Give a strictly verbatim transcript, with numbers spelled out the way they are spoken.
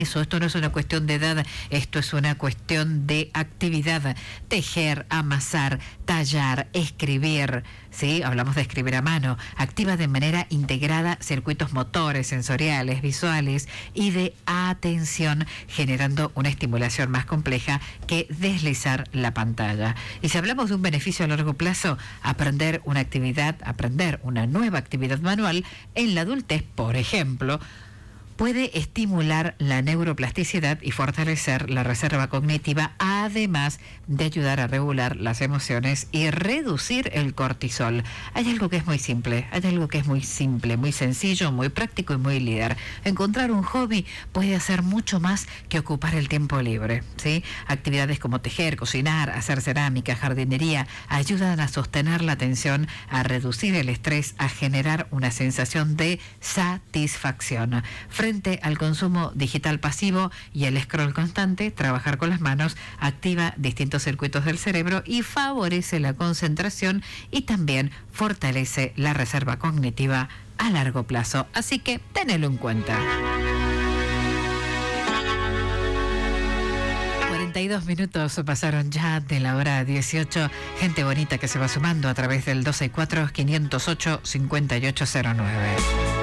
Eso, esto no es una cuestión de edad, esto es una cuestión de actividad. Tejer, amasar, tallar, escribir, ¿sí? Hablamos de escribir a mano. Activa de manera integrada circuitos motores, sensoriales, visuales y de atención, generando una estimulación más compleja que deslizar la pantalla. Y si hablamos de un beneficio a largo plazo, aprender una actividad, aprender una nueva actividad manual en la adultez, por ejemplo, puede estimular la neuroplasticidad y fortalecer la reserva cognitiva, además de ayudar a regular las emociones y reducir el cortisol. Hay algo que es muy simple, hay algo que es muy simple, muy sencillo, muy práctico y muy líder. Encontrar un hobby puede hacer mucho más que ocupar el tiempo libre, ¿sí? Actividades como tejer, cocinar, hacer cerámica, jardinería, ayudan a sostener la atención, a reducir el estrés, a generar una sensación de satisfacción. Frente al consumo digital pasivo y el scroll constante, trabajar con las manos activa distintos circuitos del cerebro y favorece la concentración y también fortalece la reserva cognitiva a largo plazo. Así que tenelo en cuenta. cuarenta y dos minutos pasaron ya de la hora dieciocho. Gente bonita que se va sumando a través del dos seis cuatro, cinco cero ocho, cinco ocho cero nueve.